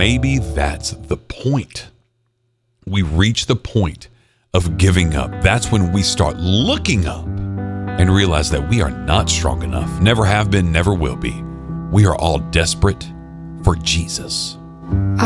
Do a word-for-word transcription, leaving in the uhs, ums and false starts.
maybe that's the point. We reach the point of giving up. That's when we start looking up and realize that we are not strong enough, never have been, never will be. We are all desperate for Jesus.